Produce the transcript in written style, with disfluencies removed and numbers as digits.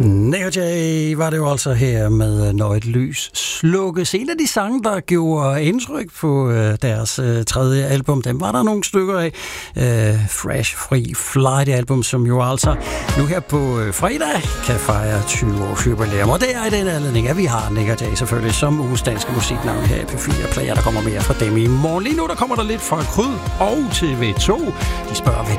Nick Jay var det jo altså her med Når et lys slukkes. En af de sange, der gjorde indtryk på deres tredje album, dem var der nogle stykker af. Fresh Free Flight album, som jo altså nu her på fredag kan fejre 20 års jubilæum. Og det er i den anledning, at vi har Nick Jay selvfølgelig som uges danske musiknavn her i P4 Player. Der kommer mere fra dem i morgen. Lige nu der kommer der lidt fra Kryd og TV2. De spørger, vil